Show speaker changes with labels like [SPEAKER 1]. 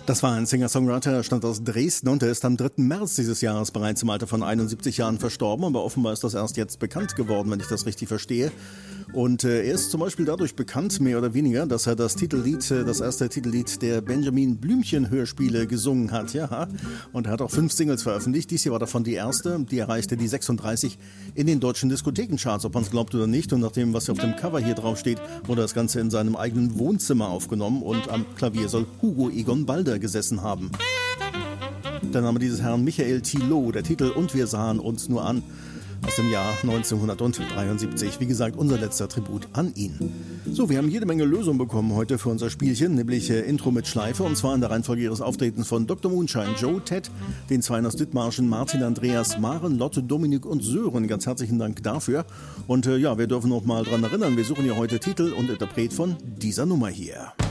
[SPEAKER 1] Das war ein Singer-Songwriter, er stammt aus Dresden und er ist am 3. März dieses Jahres bereits im Alter von 71 Jahren verstorben, aber offenbar ist das erst jetzt bekannt geworden, wenn ich das richtig verstehe. Und er ist zum Beispiel dadurch bekannt, mehr oder weniger, dass er das erste Titellied der Benjamin Blümchen-Hörspiele gesungen hat. Ja. Und er hat auch 5 Singles veröffentlicht. Dies hier war davon die erste, die erreichte die 36 in den deutschen Diskothekencharts, ob man es glaubt oder nicht. Und nach dem, was auf dem Cover hier drauf steht, wurde das Ganze in seinem eigenen Wohnzimmer aufgenommen und am Klavier soll Hugo Egon Balder gesessen haben. Der Name dieses Herrn Michael Thilo, der Titel „Und wir sahen uns nur an" aus dem Jahr 1973. Wie gesagt, unser letzter Tribut an ihn. So, wir haben jede Menge Lösungen bekommen heute für unser Spielchen, nämlich Intro mit Schleife, und zwar in der Reihenfolge ihres Auftretens von Dr. Moonshine, Joe, Ted, den Zweien aus Dithmarschen, Martin, Andreas, Maren, Lotte, Dominik und Sören. Ganz herzlichen Dank dafür. Und wir dürfen noch mal dran erinnern, wir suchen ja heute Titel und Interpret von dieser Nummer hier.